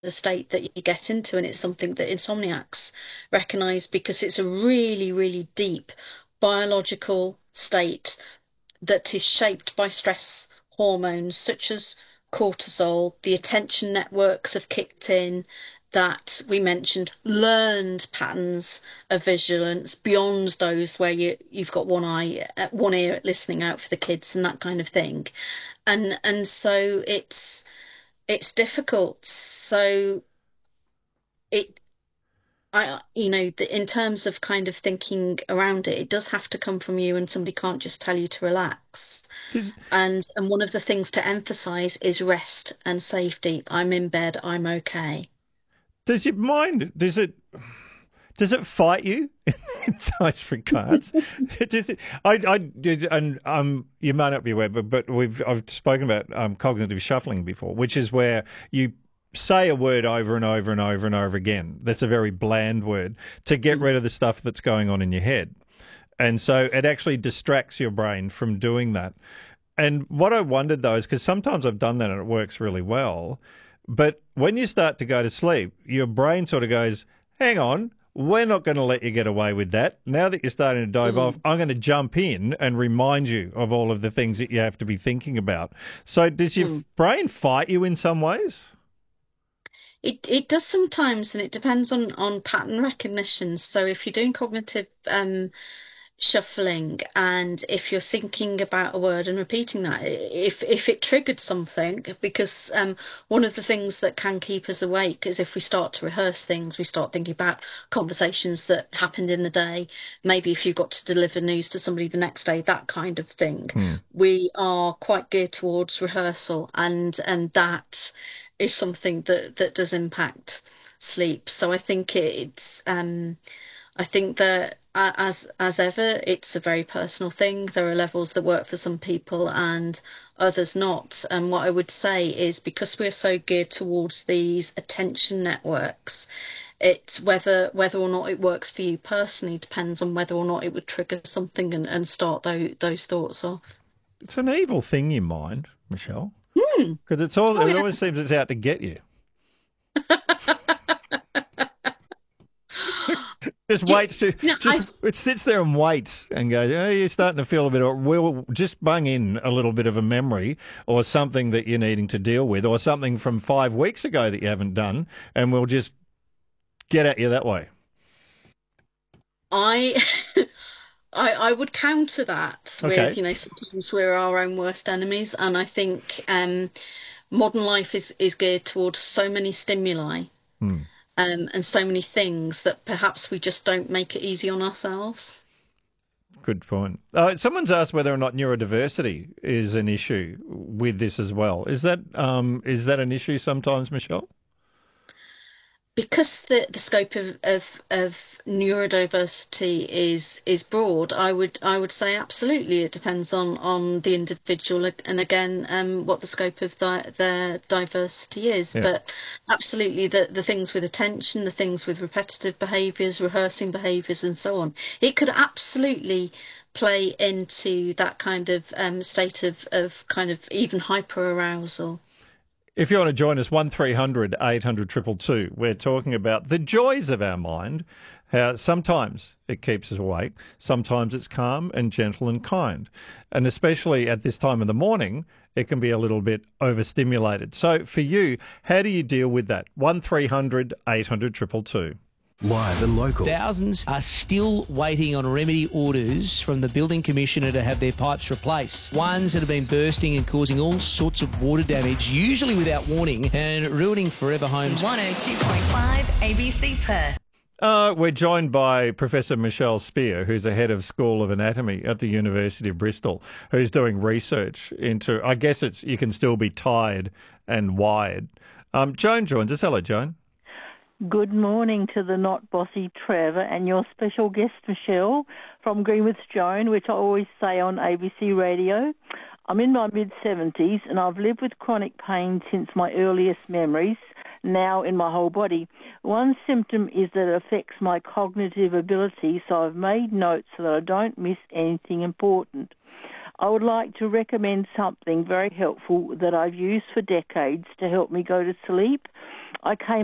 a state that you get into, and it's something that insomniacs recognize because it's a really, really deep biological state that is shaped by stress hormones such as cortisol. The attention networks have kicked in that we mentioned, learned patterns of vigilance beyond those where you've got one eye, one ear listening out for the kids and that kind of thing. And so it's difficult. So it in terms of kind of thinking around it, it does have to come from you, and somebody can't just tell you to relax. Does, And one of the things to emphasize is rest and safety. I'm in bed, I'm okay. does your mind, does it fight you in those regards? Does it, I did, and you may not be aware, but I've spoken about cognitive shuffling before, which is where you say a word over and over and over and over again. That's a very bland word to get rid of the stuff that's going on in your head. And so it actually distracts your brain from doing that. And what I wondered though is because sometimes I've done that and it works really well. But when you start to go to sleep, your brain sort of goes, hang on, we're not going to let you get away with that. Now that you're starting to dive off, I'm going to jump in and remind you of all of the things that you have to be thinking about. So does your brain fight you in some ways? It does sometimes, and it depends on pattern recognition. So if you're doing cognitive shuffling, and if you're thinking about a word and repeating that, if it triggered something, because one of the things that can keep us awake is if we start to rehearse things, we start thinking about conversations that happened in the day, maybe if you've got to deliver news to somebody the next day, that kind of thing. We are quite geared towards rehearsal, and that is something that does impact sleep. So I think I think that as ever, it's a very personal thing. There are levels that work for some people and others not. And what I would say is because we're so geared towards these attention networks, it's whether or not it works for you personally depends on whether or not it would trigger something and start those thoughts off. It's an evil thing, your mind, Michelle, Hmm. because Oh it yeah. always seems it's out to get you. Just Do you- waits to no, just it sits there and waits and goes, oh, you're starting to feel a bit. We'll just bung in a little bit of a memory or something that you're needing to deal with, or something from 5 weeks ago that you haven't done, and we'll just get at you that way. I I would counter that with, Okay. sometimes we're our own worst enemies, and I think modern life is geared towards so many stimuli Hmm. and so many things that perhaps we just don't make it easy on ourselves. Good point. Someone's asked whether or not neurodiversity is an issue with this as well. Is that an issue sometimes, Michelle? Because the scope of neurodiversity is broad, I would say absolutely it depends on the individual and again what the scope of their diversity is. Yeah. But absolutely the things with attention, the things with repetitive behaviours, rehearsing behaviours, and so on, it could absolutely play into that kind of state of kind of even hyper arousal. If you want to join us, 1300 800 222. We're talking about the joys of our mind, how sometimes it keeps us awake, sometimes it's calm and gentle and kind. And especially at this time of the morning, it can be a little bit overstimulated. So for you, how do you deal with that? 1300 800 222. Live and local. Thousands are still waiting on remedy orders from the building commissioner to have their pipes replaced. Ones that have been bursting and causing all sorts of water damage, usually without warning, and ruining forever homes. 102.5 ABC Perth. We're joined by Professor Michelle Spear, who's the head of School of Anatomy at the University of Bristol, who's doing research into, I guess you can still be tired and wired. Joan joins us. Hello, Joan. Good morning to the not bossy Trevor and your special guest Michelle from Greenwich Joan, which I always say on ABC Radio. I'm in my mid-70s and I've lived with chronic pain since my earliest memories, now in my whole body. One symptom is that it affects my cognitive ability, so I've made notes so that I don't miss anything important. I would like to recommend something very helpful that I've used for decades to help me go to sleep. I came